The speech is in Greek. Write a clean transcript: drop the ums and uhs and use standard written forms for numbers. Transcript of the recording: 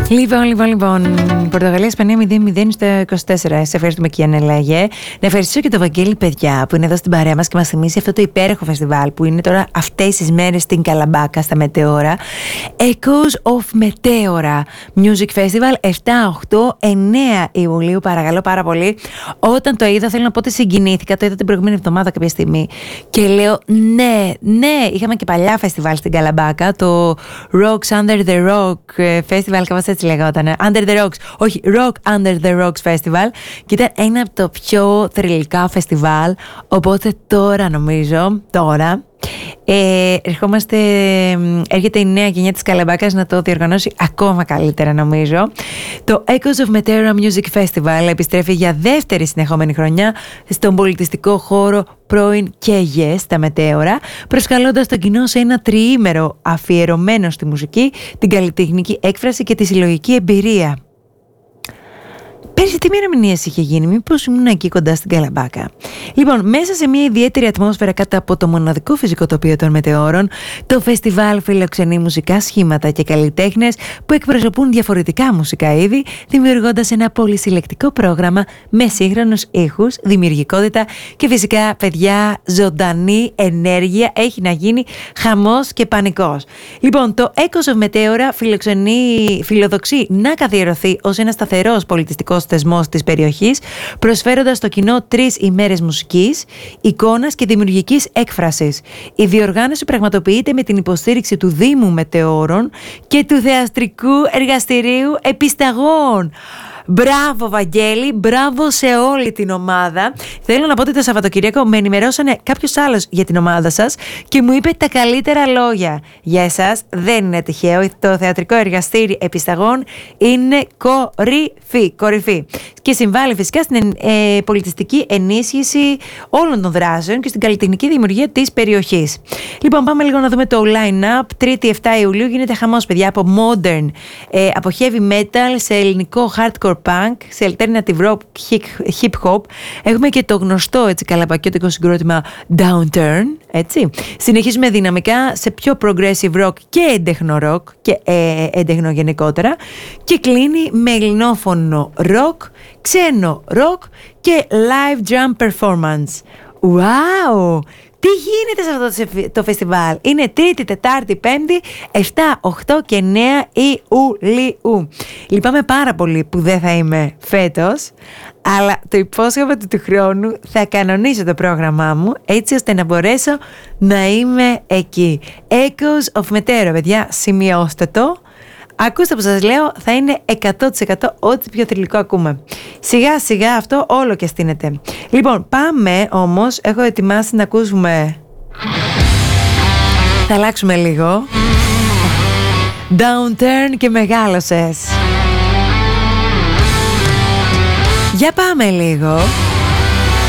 Λοιπόν. Πορτογαλία, Ισπανία 0-0 στο 24. Σε ευχαριστούμε, Κιάννα Λέγε. Να ευχαριστήσω και το Βαγγέλη, παιδιά, που είναι εδώ στην παρέα μας και μας θυμίσει αυτό το υπέροχο φεστιβάλ που είναι τώρα αυτές τις μέρες στην Καλαμπάκα, στα Μετεώρα. Echoes of Meteora Music Festival 7, 8, 9 Ιουλίου. Παρακαλώ πάρα πολύ. Όταν το είδα, θέλω να πω ότι συγκινήθηκα. Το είδα την προηγούμενη εβδομάδα κάποια στιγμή. Και λέω, ναι, είχαμε και παλιά φεστιβάλ στην Καλαμπάκα. Το Rocks Under the Rock Festival, κάπως έτσι λεγόταν. Under the Rocks. Όχι, Rock Under the Rocks Festival. Και ήταν ένα από τα πιο θρυλικά φεστιβάλ. Οπότε τώρα νομίζω, έρχεται η νέα γενιά της Καλαμπάκας να το διοργανώσει ακόμα καλύτερα, νομίζω. Το Echoes of Meteora Music Festival επιστρέφει για δεύτερη συνεχόμενη χρονιά στον πολιτιστικό χώρο πρώην Κέγε στα Μετέωρα, προσκαλώντας τον κοινό σε ένα τριήμερο αφιερωμένο στη μουσική, την καλλιτεχνική έκφραση και τη συλλογική εμπειρία. Πέρσι τι ημερομηνίες είχε γίνει, μήπως ήμουν εκεί κοντά στην Καλαμπάκα. Λοιπόν, μέσα σε μια ιδιαίτερη ατμόσφαιρα κάτω από το μοναδικό φυσικό τοπίο των Μετεώρων, το φεστιβάλ φιλοξενεί μουσικά σχήματα και καλλιτέχνες που εκπροσωπούν διαφορετικά μουσικά είδη, δημιουργώντας ένα πολυσυλλεκτικό πρόγραμμα με σύγχρονους ήχους, δημιουργικότητα και φυσικά, παιδιά, ζωντανή ενέργεια. Έχει να γίνει χαμός και πανικός. Λοιπόν, το Echoes of Meteora φιλοδοξεί να καθιερωθεί ως ένα σταθερός πολιτιστικός θεσμός της περιοχής, προσφέροντας στο κοινό 3 ημέρες μουσικής, εικόνας και δημιουργικής έκφρασης. Η διοργάνωση πραγματοποιείται με την υποστήριξη του Δήμου Μετεώρων και του Θεατρικού Εργαστηρίου Επισταγών. Μπράβο, Βαγγέλη, μπράβο σε όλη την ομάδα. Θέλω να πω ότι το Σαββατοκύριακο με ενημερώσανε κάποιος άλλος για την ομάδα σας και μου είπε τα καλύτερα λόγια. Για εσάς δεν είναι τυχαίο. Το Θεατρικό Εργαστήριο Επισταγών είναι κορυφή. Και συμβάλλει φυσικά στην πολιτιστική ενίσχυση όλων των δράσεων και στην καλλιτεχνική δημιουργία της περιοχής. Λοιπόν, πάμε λίγο να δούμε το line-up. 3η 7 Ιουλίου γίνεται χαμός, παιδιά, από modern, από heavy metal σε ελληνικό hardcore punk, σε alternative rock, hip hop. Έχουμε και το γνωστό έτσι καλαμπακιώτικο συγκρότημα Downturn, έτσι. Συνεχίζουμε δυναμικά σε πιο progressive rock και έντεχνο rock και έντεχνο γενικότερα. Και κλείνει με ελληνόφωνο rock, ξένο rock και live drum performance. Wow! Τι γίνεται σε αυτό το φεστιβάλ? Είναι Τρίτη, Τετάρτη, Πέμπτη, 7, 8 και 9 Ιουλίου. Λυπάμαι πάρα πολύ που δεν θα είμαι φέτος, αλλά το υπόσχομαι ότι του χρόνου θα κανονίσω το πρόγραμμά μου έτσι ώστε να μπορέσω να είμαι εκεί. Echoes of Meteora, παιδιά, σημειώστε το. Ακούστε που σας λέω, θα είναι 100% ό,τι πιο θρυλικό ακούμε. Σιγά σιγά αυτό όλο και στείνεται. Λοιπόν, πάμε όμως, έχω ετοιμάσει να ακούσουμε. Θα αλλάξουμε λίγο. Downturn και μεγάλωσες. Για πάμε λίγο.